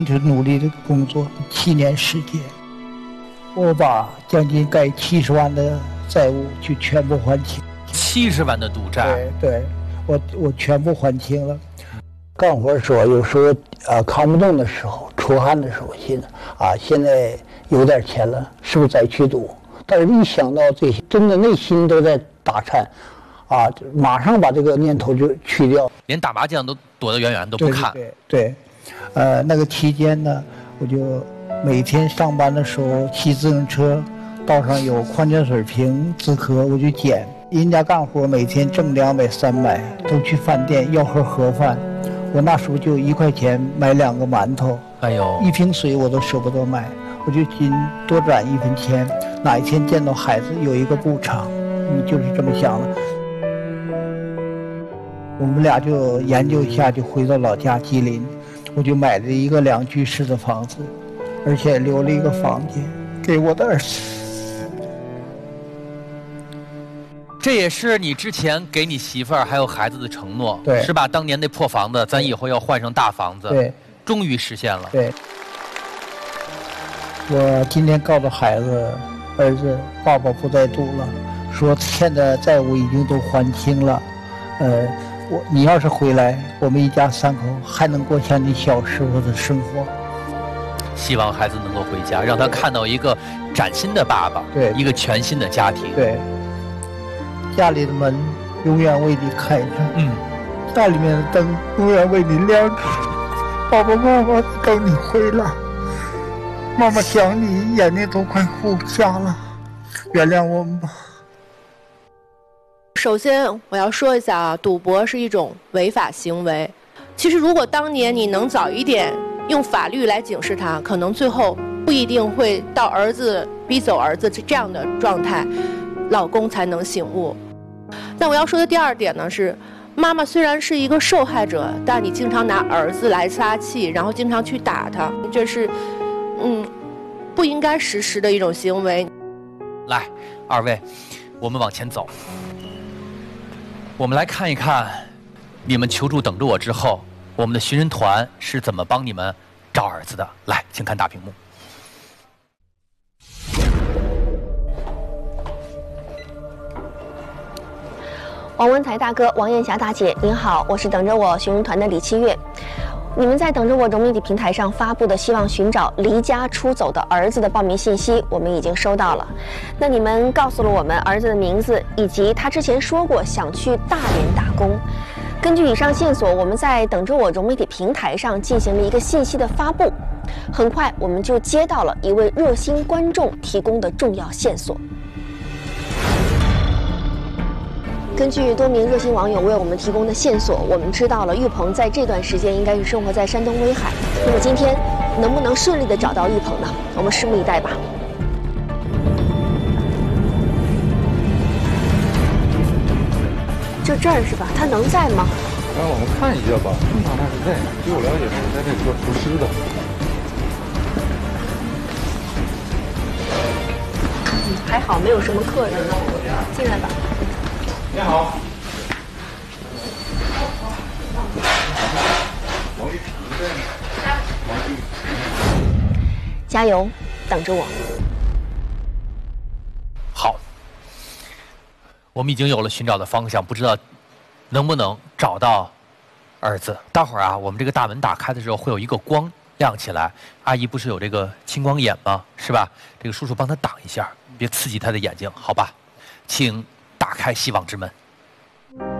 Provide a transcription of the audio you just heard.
就努力的工作7年时间，我把将近该70万的债务就全部还清。 70万的赌债？ 对，我全部还清了。干活的时候，有时候扛不动的时候，出汗的时候，心现在有点钱了，是不是再去赌？但是一想到这些，真的内心都在打颤，马上把这个念头就去掉。 连打麻将都躲得远远都不看。 对，那个期间呢，我就每天上班的时候骑自行车，道上有矿泉水瓶、纸壳，我就捡。人家干活每天挣200、300，都去饭店要盒盒饭。我那时候就1块钱买2个馒头， 哎呦 ，1瓶水我都舍不得买，我就仅多攒1分钱，哪一天见到孩子有一个补偿，你就是这么想的。我们俩就研究一下，就回到老家吉林，我就买了一个2居室的房子，而且留了一个房间给我的儿子。 这也是你之前给你媳妇儿还有孩子的承诺， 对， 是吧？当年那破房子，咱以后要换上大房子， 对， 终于实现了。 对，我今天告诉孩子，儿子，爸爸不再赌了，说欠的债务已经都还清了，你要是回来，我们一家3口还能过像你小时候的生活。 希望孩子能够回家，让他看到一个崭新的爸爸， 对， 一个全新的家庭。 对，家里的门永远为你开着，家里面的灯永远为你亮着。爸爸妈妈等你回来，妈妈想你，眼睛都快哭瞎了，原谅我们吧。 首先我要说一下赌博是一种违法行为。其实如果当年你能早一点用法律来警示他，可能最后不一定会到儿子逼走儿子这样的状态，老公才能醒悟。那我要说的第2点呢是，妈妈虽然是一个受害者，但你经常拿儿子来撒气，然后经常去打他，这是不应该实施的一种行为。 来，2位，我们往前走，我们来看一看你们求助等着我之后，我们的寻人团是怎么帮你们找儿子的。来，请看大屏幕。 王文才大哥、王艳霞大姐，您好，我是等着我寻人团的李七月。你们在等着我融媒体平台上发布的希望寻找离家出走的儿子的报名信息，我们已经收到了。那你们告诉了我们儿子的名字，以及他之前说过想去大连打工。根据以上线索，我们在等着我融媒体平台上进行了一个信息的发布。很快，我们就接到了一位热心观众提供的重要线索。根据多名热心网友为我们提供的线索，我们知道了玉鹏在这段时间应该是生活在山东威海。那么今天能不能顺利的找到玉鹏呢？我们拭目以待吧。就这儿是吧？他能在吗？ 让我们看一下吧。正常他是在，据我了解是在这里做厨师的。 还好没有什么客人，进来吧。 你好。 加油，等着我。 好，我们已经有了寻找的方向，不知道能不能找到儿子。待会儿啊，我们这个大门打开的时候会有一个光亮起来。阿姨不是有这个青光眼吗？是吧？这个叔叔帮他挡一下，别刺激他的眼睛，好吧？请打开希望之门。